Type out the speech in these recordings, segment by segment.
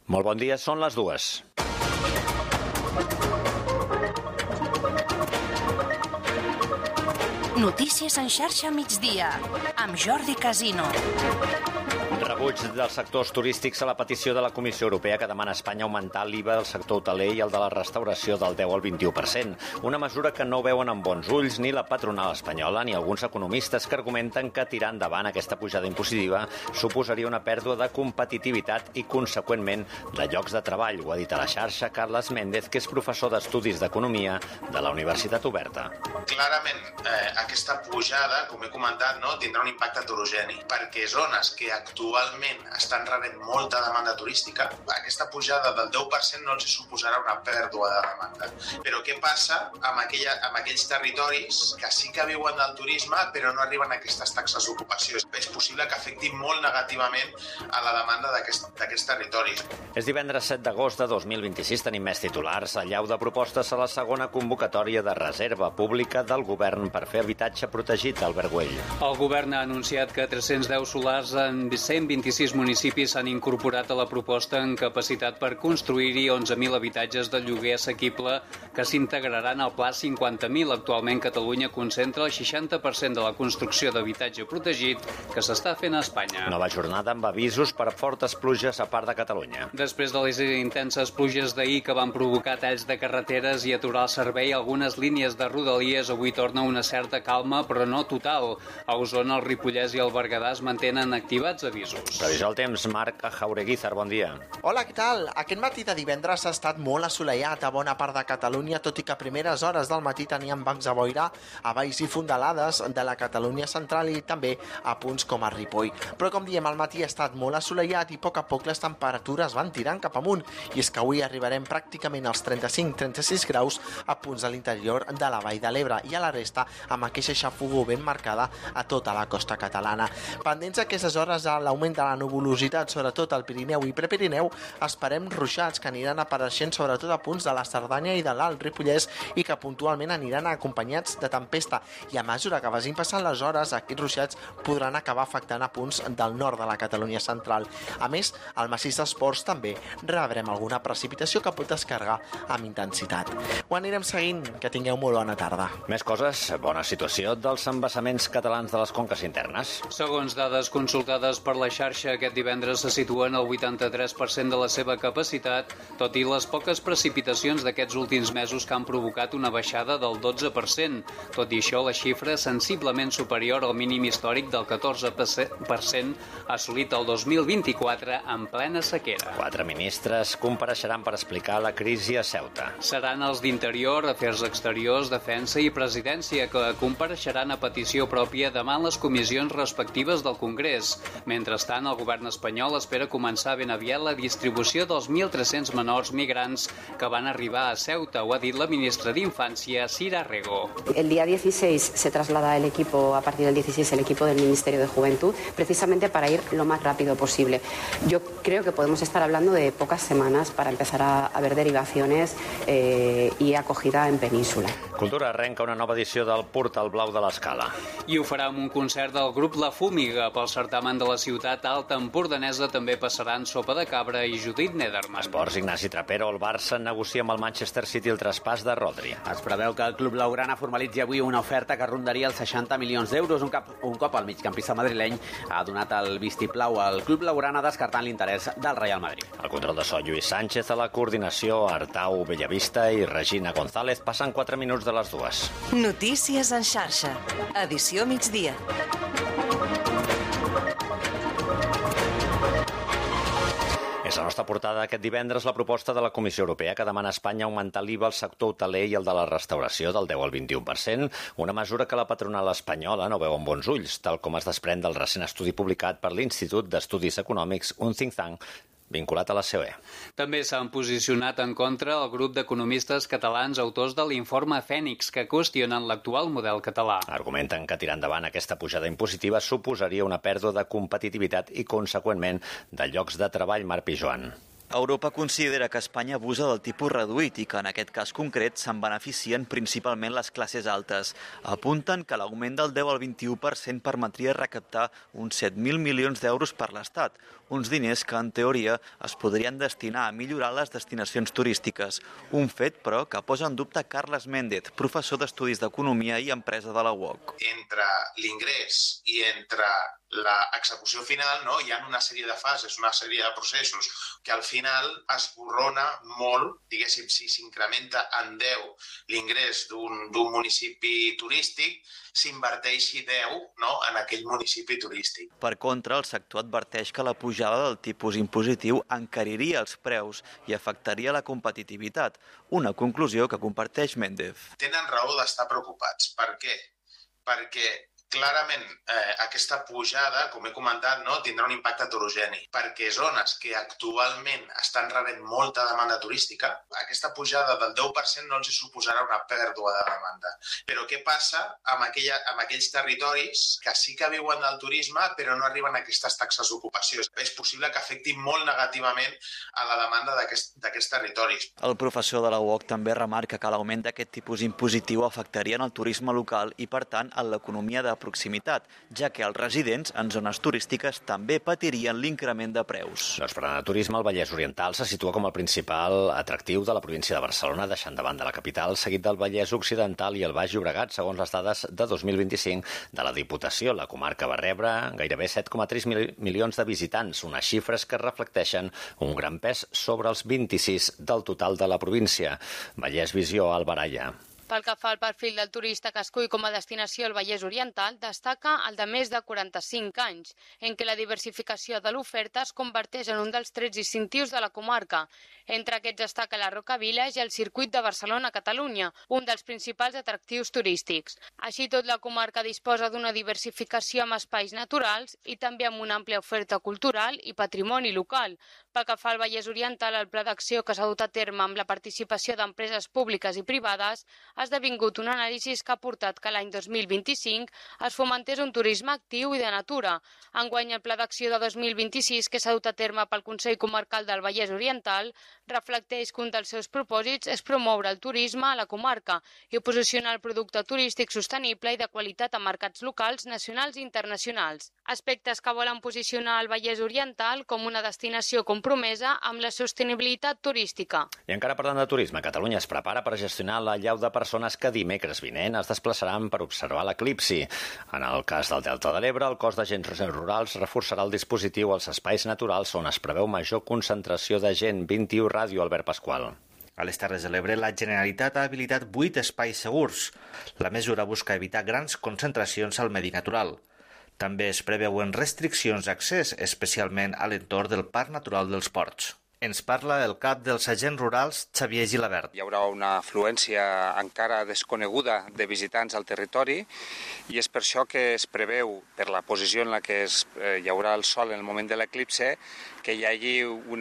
Molt bon dia, són les 2. Notícies en xarxa migdia, amb Jordi Casino. Rebuig dels sectors turístics a la petició de la Comissió Europea que demana a Espanya augmentar l'IVA del sector hoteler i el de la restauració del 10 al 21%. Una mesura que no veuen amb bons ulls ni la patronal espanyola ni alguns economistes que argumenten que tirar endavant aquesta pujada impositiva suposaria una pèrdua de competitivitat i, conseqüentment, de llocs de treball. Ho ha dit a la xarxa Carles Méndez, que és professor d'Estudis d'Economia de la Universitat Oberta. Clarament, aquesta pujada, com he comentat, tindrà un impacte heterogeni, perquè zones que actualment estan rebent molta demanda turística, aquesta pujada del 10% no els suposarà una pèrdua de demanda. Però què passa amb aquells territoris que sí que viuen del turisme però no arriben a aquestes taxes d'ocupació? És possible que afecti molt negativament a la demanda d'aquests territoris. És divendres 7 d'agost de 2026, tenim més titulars. Allau de propostes a la segona convocatòria de reserva pública del govern per fer habitatge protegit al Berguell. El govern ha anunciat que 310 solars en 126 municipis s'han incorporat a la proposta en capacitat per construir-hi 11.000 habitatges de lloguer assequible que s'integraran al Pla 50.000. Actualment Catalunya concentra el 60% de la construcció d'habitatge protegit que s'està fent a Espanya. Nova jornada amb avisos per fortes pluges a part de Catalunya. Després de les intenses pluges d'ahir que van provocar talls de carreteres i aturar el servei a algunes línies de Rodalies, avui torna una certa calma, però no total. A Osona, el Ripollès i el Berguedà es mantenen activats avisos. Previsió del temps, Marc Jaureguizar, bon dia. Hola, què tal? Aquest matí de divendres ha estat molt assolellat a bona part de Catalunya, tot i que a primeres hores del matí teníem bancs de boira a valls i fondalades de la Catalunya central i també a punts com a Ripoll. Però com diem, al matí ha estat molt assolellat i a poc les temperatures van tirant cap amunt, i és que avui arribarem pràcticament als 35-36 graus a punts de l'interior de la Vall de l'Ebre i a la resta amb aquesta xafogor ben marcada a tota la costa catalana. Pendents a aquestes hores a l'augment de la nuvolositat, sobretot al Pirineu i Prepirineu, esperem ruixats que aniran apareixent sobretot a punts de la Cerdanya i de l'Alt Ripollès i que puntualment aniran acompanyats de tempesta, i a mesura que vagin passant les hores aquests ruixats podran acabar afectant a punts del nord de la Catalunya central. A més, al massís dels Ports també rebrem alguna precipitació que pot descarregar amb intensitat. Ho anirem seguint, que tingueu molt bona tarda. Més coses, bona situació dels embassaments catalans de les conques internes. Segons dades consultades per la xarxa, aquest divendres se situen al 83% de la seva capacitat, tot i les poques precipitacions d'aquests últims mesos que han provocat una baixada del 12%. Tot i això, la xifra és sensiblement superior al mínim històric del 14% assolit el 2024 en plena sequera. 4 ministres compareixeran per explicar la crisi a Ceuta. Seran els d'Interior, Afers Exteriors, Defensa i Presidència, que compareixeran a petició pròpia demà en les comissions respectives del Congrés. Mentrestant, el govern espanyol espera començar ben aviat la distribució dels 1.300 menors migrants que van arribar a Ceuta, ho ha dit la ministra d'Infància, Sira Rego. El día 16 se traslada el equipo, a partir del 16, el equipo del Ministerio de Juventud, precisamente para ir lo más rápido posible. Yo creo que podemos estar hablando de pocas semanas para empezar a ver derivaciones y acogida en península. Cultura arrenca una nova edició del Portal Blau de l'Escala. I ho farà amb un concert del grup La Fúmiga. Pel certamen de la ciutat alta empordanesa també passaran Sopa de Cabra i Judit Nederman. Esports, Ignasi Trapero. El Barça negocia amb el Manchester City el traspàs de Rodri. Es preveu que el club blaugrana formalitzi avui una oferta que rondaria els 60 milions d'euros. Un cop el migcampista madrileny ha donat el vistiplau al club blaugrana, descartant l'interès del Real Madrid. El control de so, Lluís Sánchez, a la coordinació, Artau Bellavista i Regina González. Passen 4 minuts de les 2. Notícies en xarxa. Edició migdia. És la nostra portada aquest divendres la proposta de la Comissió Europea que demana a Espanya augmentar l'IVA al sector hoteler i el de la restauració del 10 al 21%, una mesura que la patronal espanyola no veu amb bons ulls, tal com es desprèn del recent estudi publicat per l'Institut d'Estudis Econòmics, un think tank vinculat a la COE. També s'han posicionat en contra el grup d'economistes catalans autors de l'informe Fènix, que qüestionen l'actual model català. Argumenten que tirar endavant aquesta pujada impositiva suposaria una pèrdua de competitivitat i, conseqüentment, de llocs de treball. Marc Pijoan. Europa considera que Espanya abusa del tipus reduït i que en aquest cas concret se'n beneficien principalment les classes altes. Apunten que l'augment del 10 al 21% permetria recaptar uns 7.000 milions d'euros per l'Estat, uns diners que, en teoria, es podrien destinar a millorar les destinacions turístiques. Un fet, però, que posa en dubte Carles Méndez, professor d'Estudis d'Economia i Empresa de la UOC. Entre l'ingrés i entre l'execució final, no? Hi ha una sèrie de fases, una sèrie de processos que al final es borrona molt, diguéssim, si s'incrementa en 10 l'ingrés d'un municipi turístic, s'inverteixi 10, no?, en aquell municipi turístic. Per contra, el sector adverteix que la pujada del tipus impositiu encariria els preus i afectaria la competitivitat, una conclusió que comparteix Méndez. Tenen raó d'estar preocupats. Per què? Perquè clarament aquesta pujada, com he comentat, no, tindrà un impacte heterogeni, perquè zones que actualment estan rebent molta demanda turística, aquesta pujada del 10% no els suposarà una pèrdua de demanda. Però què passa amb aquells territoris que sí que viuen del turisme però no arriben a aquestes taxes d'ocupació? És possible que afecti molt negativament a la demanda d'aquests territoris. El professor de la UOC també remarca que l'augment d'aquest tipus impositiu afectaria en el turisme local i, per tant, en l'economia de proximitat, ja que els residents en zones turístiques també patirien l'increment de preus. Doncs per anar a turisme, el Vallès Oriental se situa com el principal atractiu de la província de Barcelona, deixant de banda la capital, seguit del Vallès Occidental i el Baix Llobregat, segons les dades de 2025 de la Diputació. La comarca va rebre gairebé 7,3 milions de visitants, unes xifres que reflecteixen un gran pes sobre els 26 del total de la província. Vallès Visió, Albaralla. Pel que fa al perfil del turista que escull com a destinació al Vallès Oriental, destaca el de més de 45 anys, en què la diversificació de l'oferta es converteix en un dels trets distintius de la comarca. Entre aquests destaca la Roca Village i el circuit de Barcelona-Catalunya, un dels principals atractius turístics. Així tot, la comarca disposa d'una diversificació amb espais naturals i també amb una àmplia oferta cultural i patrimoni local. Pel que fa al Vallès Oriental, el pla d'acció que s'ha dut a terme amb la participació d'empreses públiques i privades ha esdevingut un anàlisi que ha portat que l'any 2025 es fomentés un turisme actiu i de natura. Enguany, el pla d'acció de 2026 que s'ha dut a terme pel Consell Comarcal del Vallès Oriental reflecteix que un dels seus propòsits és promoure el turisme a la comarca i posicionar el producte turístic sostenible i de qualitat a mercats locals, nacionals i internacionals. Aspectes que volen posicionar el Vallès Oriental com una destinació compromesa amb la sostenibilitat turística. I encara parlant de turisme, Catalunya es prepara per gestionar l'allau de persones que dimecres vinent es desplaçaran per observar l'eclipsi. En el cas del Delta de l'Ebre, el cos d'agents rurals reforçarà el dispositiu als espais naturals on es preveu major concentració de gent. 21 Ràdio, Albert Pasqual. A les Terres de l'Ebre, la Generalitat ha habilitat 8 espais segurs. La mesura busca evitar grans concentracions al medi natural. També es preveuen restriccions d'accés, especialment a l'entorn del Parc Natural dels Ports. Ens parla el cap dels agents rurals, Xavier Gilabert. Hi haurà una afluència encara desconeguda de visitants al territori i és per això que es preveu, per la posició en la que hi haurà el sol en el moment de l'eclipse, que hi hagi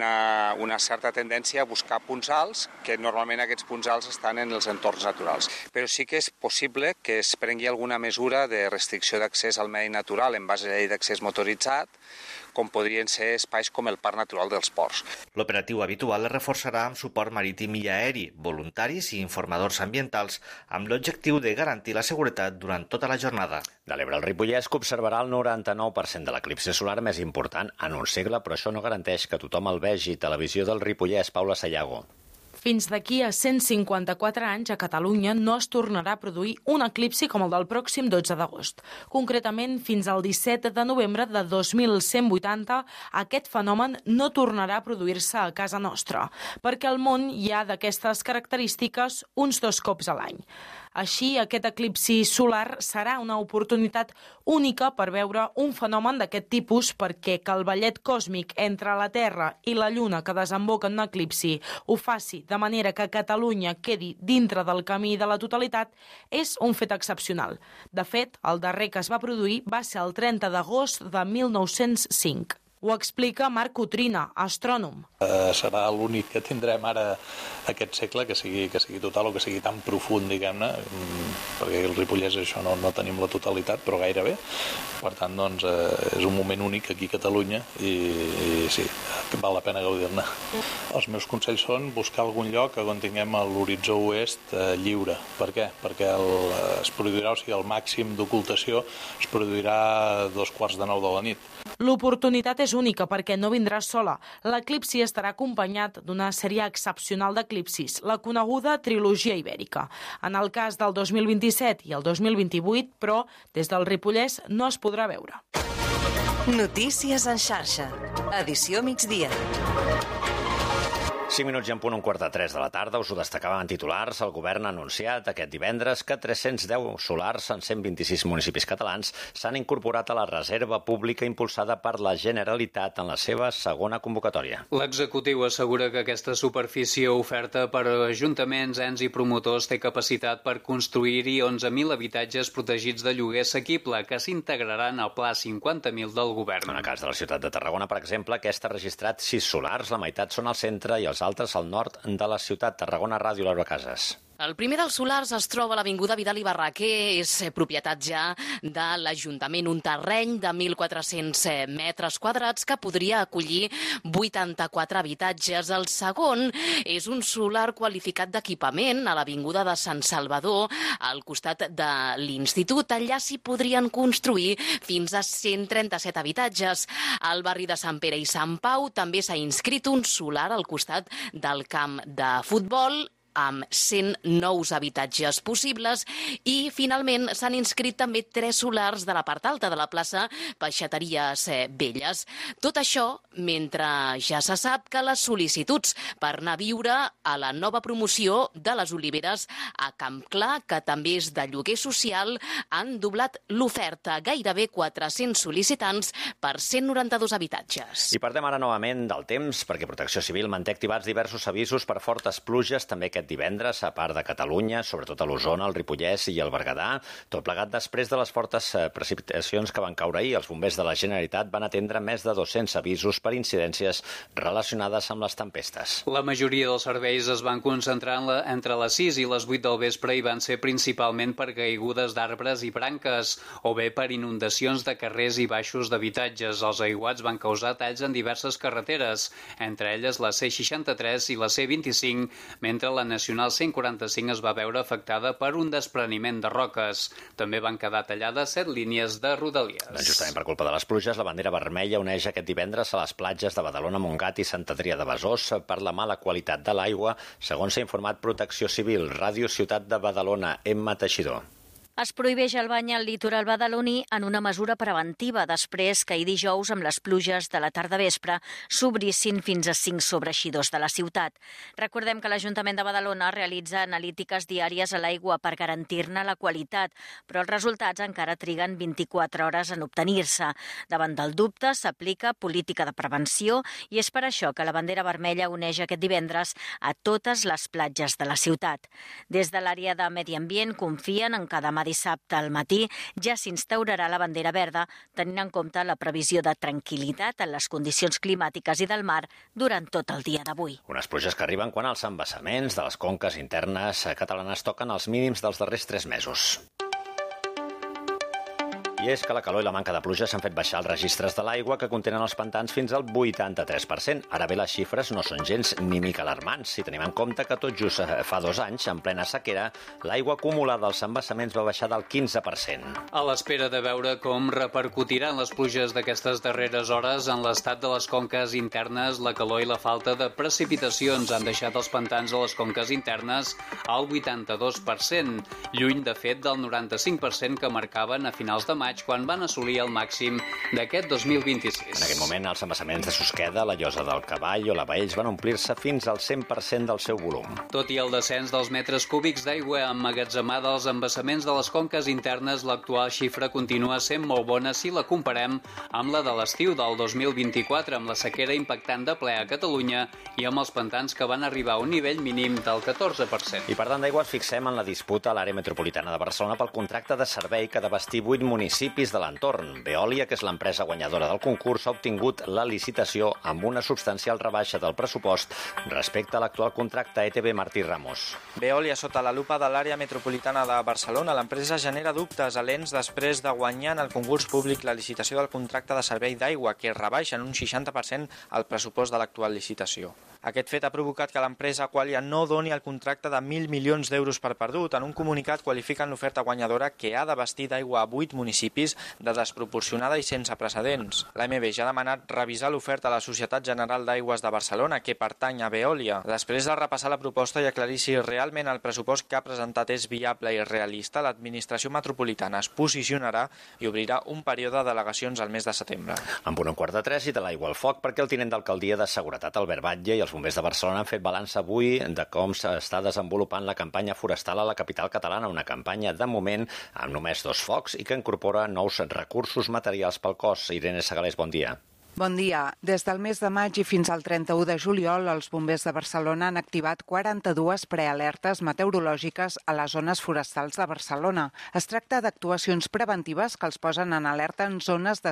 una certa tendència a buscar punts alts, que normalment aquests punts alts estan en els entorns naturals. Però sí que és possible que es prengui alguna mesura de restricció d'accés al medi natural en base a la llei d'accés motoritzat, com podrien ser espais com el Parc Natural dels Ports. L'operatiu habitual es reforçarà amb suport marítim i aeri, voluntaris i informadors ambientals, amb l'objectiu de garantir la seguretat durant tota la jornada. De l'Ebre al Ripollès, que observarà el 99% de l'eclipsi solar més important en un segle, però això no garanteix que tothom el vegi. Televisió del Ripollès, Paula Sayago. Fins d'aquí a 154 anys, a Catalunya no es tornarà a produir un eclipsi com el del pròxim 12 d'agost. Concretament, fins al 17 de novembre de 2180, aquest fenomen no tornarà a produir-se a casa nostra, perquè al món hi ha d'aquestes característiques uns 2 cops a l'any. Així, aquest eclipsi solar serà una oportunitat única per veure un fenomen d'aquest tipus, perquè que el ballet còsmic entre la Terra i la Lluna que desemboca en un eclipsi ho faci de manera que Catalunya quedi dintre del camí de la totalitat és un fet excepcional. De fet, el darrer que es va produir va ser el 30 d'agost de 1905. Ho explica Marc Cotrina, astrònom. Serà l'únic que tindrem ara aquest segle que sigui total o que sigui tan profund, diguem-ne, perquè el Ripollès això no tenim la totalitat, però gairebé. Per tant, doncs, és un moment únic aquí a Catalunya i sí, val la pena gaudir-ne. Els meus consells són buscar algun lloc on tinguem l'horitzó oest lliure. Per què? Perquè es produirà, el màxim d'ocultació es produirà a 8:45 de la nit. L'oportunitat és única perquè no vindrà sola. L'eclipsi estarà acompanyat d'una sèrie excepcional d'eclipsis, la coneguda trilogia ibèrica. En el cas del 2027 i el 2028, però, des del Ripollès no es podrà veure. Notícies en xarxa. Edició migdia. 5 minuts i en punt, 2:45 de la tarda. Us ho destacàvem en titulars. El govern ha anunciat aquest divendres que 310 solars en 126 municipis catalans s'han incorporat a la reserva pública impulsada per la Generalitat en la seva segona convocatòria. L'executiu assegura que aquesta superfície oferta per ajuntaments, ens i promotors té capacitat per construir-hi 11.000 habitatges protegits de lloguer assequible que s'integraran al Pla 50.000 del govern. En el cas de la ciutat de Tarragona, per exemple, aquest ha registrat 6 solars. La meitat són al centre i els altres al nord de la ciutat. Tarragona Ràdio, Laura Casas. El primer dels solars es troba a l'Avinguda Vidal i Barraquer, és propietat ja de l'Ajuntament, un terreny de 1.400 metres quadrats que podria acollir 84 habitatges. El segon és un solar qualificat d'equipament a l'Avinguda de Sant Salvador, al costat de l'Institut. Allà s'hi podrien construir fins a 137 habitatges. Al barri de Sant Pere i Sant Pau també s'ha inscrit un solar al costat del camp de futbol, amb 100 nous habitatges possibles, i finalment s'han inscrit també 3 solars de la part alta de la plaça Peixateries Velles. Tot això mentre ja se sap que les sol·licituds per anar a viure a la nova promoció de les Oliveres a Camp Clar, que també és de lloguer social, han doblat l'oferta. Gairebé 400 sol·licitants per 192 habitatges. I parlem ara novament del temps, perquè Protecció Civil manté activats diversos avisos per fortes pluges també aquest divendres, a part de Catalunya, sobretot a l'Osona, el Ripollès i el Berguedà. Tot plegat després de les fortes precipitacions que van caure ahir. Els bombers de la Generalitat van atendre més de 200 avisos per incidències relacionades amb les tempestes. La majoria dels serveis es van concentrar entre les 6 i les 8 del vespre i van ser principalment per caigudes d'arbres i branques o bé per inundacions de carrers i baixos d'habitatges. Els aiguats van causar talls en diverses carreteres, entre elles la C63 i la C25, mentre la Nacional 145 es va veure afectada per un despreniment de roques. També van quedar tallades 7 línies de rodalies. Doncs justament per culpa de les pluges, la bandera vermella uneix aquest divendres a les platges de Badalona, Montgat i Sant Adrià de Besòs per la mala qualitat de l'aigua, segons s'ha informat Protecció Civil. Ràdio Ciutat de Badalona, Emma Teixidor. Es prohibeix el bany al litoral badaloní en una mesura preventiva després que ahir dijous, amb les pluges de la tarda-vespre, s'obrissin fins a 5 sobreeixidors de la ciutat. Recordem que l'Ajuntament de Badalona realitza analítiques diàries a l'aigua per garantir-ne la qualitat, però els resultats encara triguen 24 hores en obtenir-se. Davant del dubte s'aplica política de prevenció i és per això que la bandera vermella uneix aquest divendres a totes les platges de la ciutat. Des de l'àrea de Medi Ambient confien en que demà dissabte al matí ja s'instaurarà la bandera verda, tenint en compte la previsió de tranquil·litat en les condicions climàtiques i del mar durant tot el dia d'avui. Unes pluges que arriben quan els embassaments de les conques internes catalanes toquen els mínims dels darrers 3 mesos. I és que la calor i la manca de pluja s'han fet baixar els registres de l'aigua que contenen els pantans fins al 83%. Ara bé, les xifres no són gens ni mica alarmants, si tenim en compte que tot just fa 2 anys, en plena sequera, l'aigua acumulada als embassaments va baixar del 15%. A l'espera de veure com repercutiran les pluges d'aquestes darreres hores en l'estat de les conques internes, la calor i la falta de precipitacions han deixat els pantans a les conques internes al 82%, lluny, de fet, del 95% que marcaven a finals de maig, quan van assolir el màxim d'aquest 2026. En aquest moment, els embassaments de Susqueda, la Llosa del Cavall o la Baells van omplir-se fins al 100% del seu volum. Tot i el descens dels metres cúbics d'aigua emmagatzemada als embassaments de les conques internes, l'actual xifra continua sent molt bona si la comparem amb la de l'estiu del 2024, amb la sequera impactant de ple a Catalunya i amb els pantans que van arribar a un nivell mínim del 14%. I per tant d'aigua ens fixem en la disputa a l'àrea metropolitana de Barcelona pel contracte de servei que ha de vestir 8 municipis municipis de l'entorn. Veolia, que és l'empresa guanyadora del concurs, ha obtingut la licitació amb una substancial rebaixa del pressupost respecte a l'actual contracte ETB Martí Ramos. Veolia, sota la lupa de l'àrea metropolitana de Barcelona, l'empresa genera dubtes a l'ENS després de guanyar en el concurs públic la licitació del contracte de servei d'aigua, que rebaixa en un 60% el pressupost de l'actual licitació. Aquest fet ha provocat que l'empresa Aqualia no doni el contracte de 1.000 milions d'euros per perdut. En un comunicat qualifiquen l'oferta guanyadora, que ha d'abastir d'aigua a 8 municipis, de desproporcionada i sense precedents. L'AMB ja ha demanat revisar l'oferta a la Societat General d'Aigües de Barcelona, que pertany a Veolia. Després de repassar la proposta i aclarir si realment el pressupost que ha presentat és viable i realista, l'administració metropolitana es posicionarà i obrirà un període d'al·legacions al mes de setembre. En punt 2:45 i de l'aigua al foc, perquè el tinent d'alcaldia de Seguretat, Albert Batlle, i els bombers de Barcelona han fet balanç avui de com s'està desenvolupant la campanya forestal a la capital catalana, una campanya de moment amb només 2 focs i que incorpora nous recursos materials pel cos. Irene Segalés, bon dia. Bon dia. Des del mes de maig i fins al 31 de juliol, els bombers de Barcelona han activat 42 prealertes meteorològiques a les zones forestals de Barcelona. Es tracta d'actuacions preventives que els posen en alerta en zones de